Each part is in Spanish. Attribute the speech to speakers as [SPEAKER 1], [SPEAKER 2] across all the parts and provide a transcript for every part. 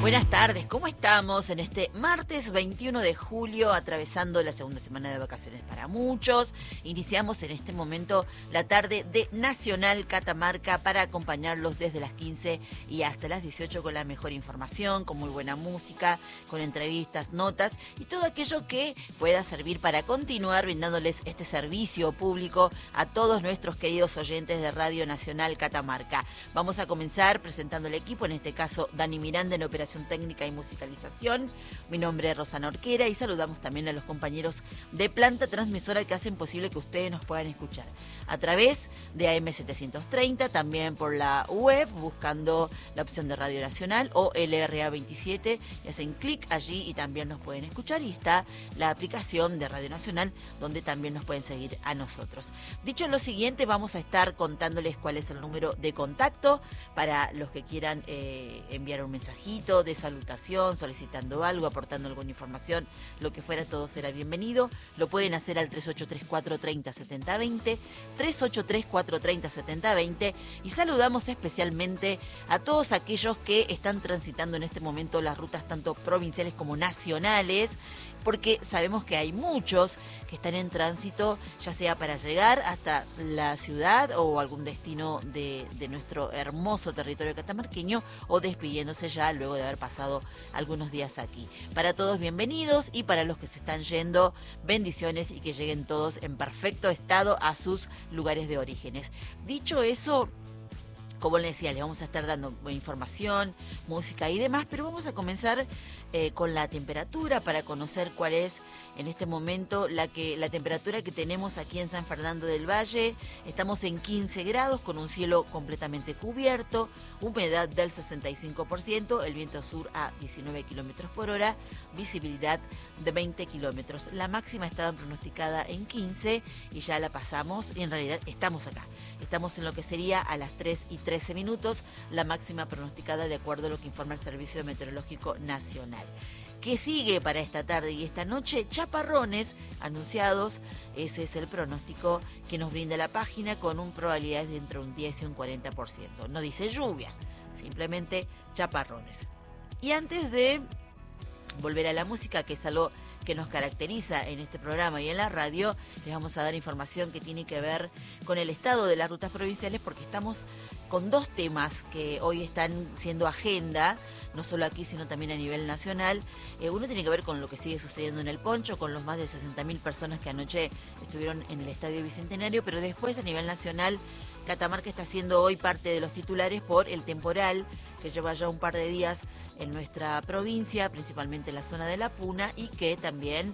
[SPEAKER 1] Buenas tardes, ¿cómo estamos? En este martes 21 de julio, atravesando la segunda semana de vacaciones para muchos. Iniciamos en este momento la tarde de Nacional Catamarca para acompañarlos desde las 15 y hasta las 18 con la mejor información, con muy buena música, con entrevistas, notas y todo aquello que pueda servir para continuar brindándoles este servicio público a todos nuestros queridos oyentes de Radio Nacional Catamarca. Vamos a comenzar presentando el equipo, en este caso Dani Miranda en operación técnica y musicalización. Mi nombre es Rosana Orquera y saludamos también a los compañeros de planta transmisora que hacen posible que ustedes nos puedan escuchar a través de AM730, también por la web buscando la opción de Radio Nacional o LRA27 y hacen clic allí y también nos pueden escuchar, y está la aplicación de Radio Nacional donde también nos pueden seguir a nosotros. Dicho lo siguiente, vamos a estar contándoles cuál es el número de contacto para los que quieran enviar un mensajito de salutación, solicitando algo, aportando alguna información, lo que fuera, todo será bienvenido. Lo pueden hacer al 3834307020, 3834307020, y saludamos especialmente a todos aquellos que están transitando en este momento las rutas tanto provinciales como nacionales, porque sabemos que hay muchos que están en tránsito, ya sea para llegar hasta la ciudad o algún destino de nuestro hermoso territorio catamarqueño, o despidiéndose ya luego de haber pasado algunos días aquí. Para todos, bienvenidos, y para los que se están yendo, bendiciones y que lleguen todos en perfecto estado a sus lugares de orígenes. Dicho eso, como les decía, les vamos a estar dando información, música y demás, pero vamos a comenzar con la temperatura para conocer cuál es en este momento la temperatura que tenemos aquí en San Fernando del Valle. Estamos en 15 grados con un cielo completamente cubierto, humedad del 65%, el viento sur a 19 kilómetros por hora, visibilidad de 20 kilómetros. La máxima estaba pronosticada en 15 y ya la pasamos, y en realidad estamos acá. Estamos en lo que sería a las 3:13, la máxima pronosticada de acuerdo a lo que informa el Servicio Meteorológico Nacional. ¿Qué sigue para esta tarde y esta noche? Chaparrones anunciados, ese es el pronóstico que nos brinda la página, con un probabilidades de entre un 10 y un 40%. No dice lluvias, simplemente chaparrones. Y antes de volver a la música, que es algo que nos caracteriza en este programa y en la radio, les vamos a dar información que tiene que ver con el estado de las rutas provinciales, porque estamos con dos temas que hoy están siendo agenda, no solo aquí sino también a nivel nacional. Uno tiene que ver con lo que sigue sucediendo en El Poncho, con los más de 60.000 personas que anoche estuvieron en el Estadio Bicentenario, pero después a nivel nacional, Catamarca está siendo hoy parte de los titulares por el temporal que lleva ya un par de días en nuestra provincia, principalmente en la zona de La Puna, y que también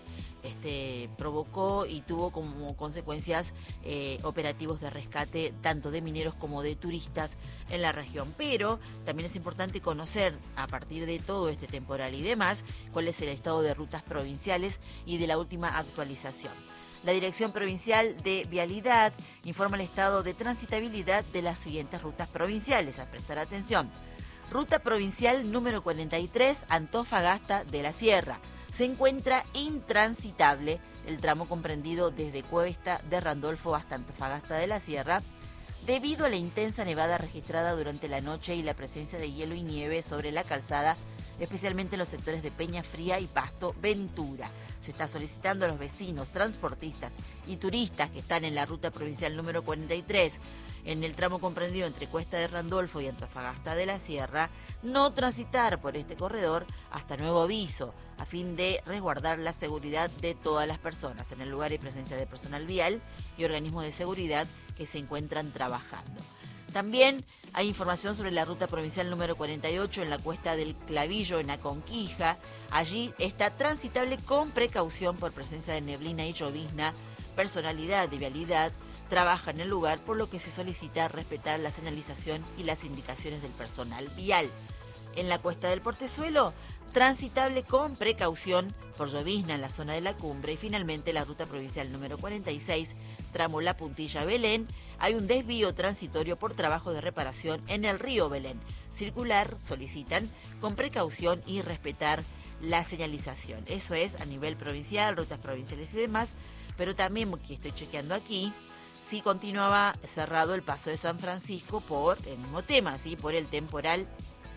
[SPEAKER 1] provocó y tuvo como consecuencias operativos de rescate tanto de mineros como de turistas en la región. Pero también es importante conocer, a partir de todo este temporal y demás, cuál es el estado de rutas provinciales y de la última actualización. La Dirección Provincial de Vialidad informa el estado de transitabilidad de las siguientes rutas provinciales. A prestar atención. Ruta provincial número 43, Antofagasta de la Sierra. Se encuentra intransitable el tramo comprendido desde Cuesta de Randolfo hasta Antofagasta de la Sierra, debido a la intensa nevada registrada durante la noche y la presencia de hielo y nieve sobre la calzada, especialmente en los sectores de Peña Fría y Pasto Ventura. Se está solicitando a los vecinos, transportistas y turistas que están en la ruta provincial número 43, en el tramo comprendido entre Cuesta de Randolfo y Antofagasta de la Sierra, no transitar por este corredor hasta nuevo aviso, a fin de resguardar la seguridad de todas las personas. En el lugar hay presencia de personal vial y organismos de seguridad que se encuentran trabajando. También hay información sobre la ruta provincial número 48 en la Cuesta del Clavillo, en Aconquija. Allí está transitable con precaución por presencia de neblina y llovizna. Personalidad de vialidad trabaja en el lugar, por lo que se solicita respetar la señalización y las indicaciones del personal vial. En la Cuesta del Portezuelo, transitable con precaución por llovizna en la zona de la cumbre. Y finalmente la ruta provincial número 46, tramo La Puntilla Belén, hay un desvío transitorio por trabajo de reparación en el río Belén. Circular, solicitan con precaución y respetar la señalización. Eso es a nivel provincial, rutas provinciales y demás, pero también, que estoy chequeando aquí, sí continuaba cerrado el paso de San Francisco por el mismo tema, ¿sí? Por el temporal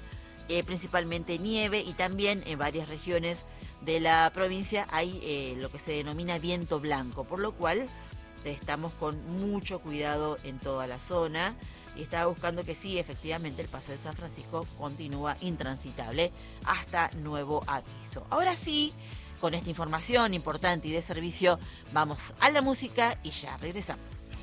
[SPEAKER 1] principalmente nieve, y también en varias regiones de la provincia hay lo que se denomina viento blanco, por lo cual estamos con mucho cuidado en toda la zona. Y estaba buscando que sí, efectivamente, el Paso de San Francisco continúa intransitable hasta nuevo aviso. Ahora sí, con esta información importante y de servicio, vamos a la música y ya regresamos.